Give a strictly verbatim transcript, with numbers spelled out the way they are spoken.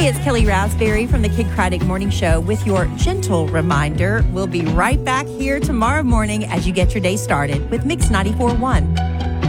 Hey, it's Kelly Raspberry from the Kid Craddock Morning Show with your gentle reminder. We'll be right back here tomorrow morning as you get your day started with Mix ninety-four point one.